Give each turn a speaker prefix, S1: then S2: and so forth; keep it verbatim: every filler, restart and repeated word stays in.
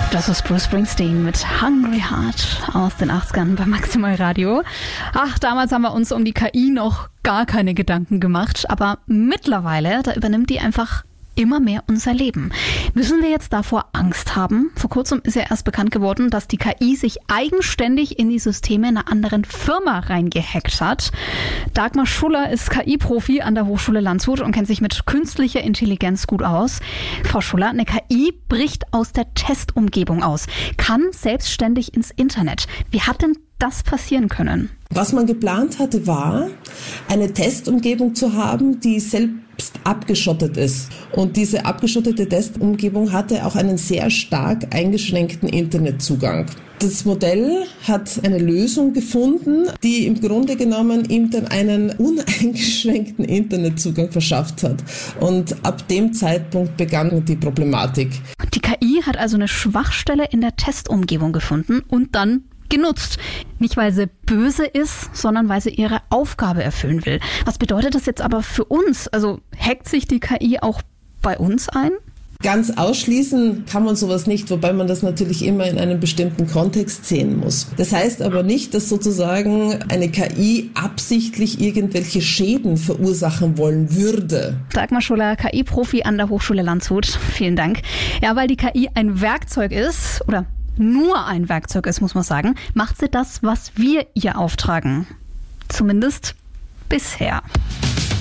S1: Das ist Bruce Springsteen mit Hungry Heart aus den achtzigern bei Maximal Radio. Ach, damals haben wir uns um die K I noch gar keine Gedanken gemacht, aber mittlerweile, da übernimmt die einfach immer mehr unser Leben. Müssen wir jetzt davor Angst haben? Vor kurzem ist ja erst bekannt geworden, dass die K I sich eigenständig in die Systeme einer anderen Firma reingehackt hat. Dagmar Schuller ist K I-Profi an der Hochschule Landshut und kennt sich mit künstlicher Intelligenz gut aus. Frau Schuller, eine K I bricht aus der Testumgebung aus, kann selbstständig ins Internet. Wie hat denn das passieren können?
S2: Was man geplant hatte, war, eine Testumgebung zu haben, die selbst abgeschottet ist. Und diese abgeschottete Testumgebung hatte auch einen sehr stark eingeschränkten Internetzugang. Das Modell hat eine Lösung gefunden, die im Grunde genommen ihm dann einen uneingeschränkten Internetzugang verschafft hat. Und ab dem Zeitpunkt begann die Problematik.
S1: Die K I hat also eine Schwachstelle in der Testumgebung gefunden und dann genutzt. Nicht, weil sie böse ist, sondern weil sie ihre Aufgabe erfüllen will. Was bedeutet das jetzt aber für uns? Also hackt sich die K I auch bei uns ein?
S2: Ganz ausschließen kann man sowas nicht, wobei man das natürlich immer in einem bestimmten Kontext sehen muss. Das heißt aber nicht, dass sozusagen eine K I absichtlich irgendwelche Schäden verursachen wollen würde.
S1: Dagmar Schuller, K I-Profi an der Hochschule Landshut. Vielen Dank. Ja, weil die K I ein Werkzeug ist, oder nur ein Werkzeug ist, muss man sagen, macht sie das, was wir ihr auftragen. Zumindest bisher.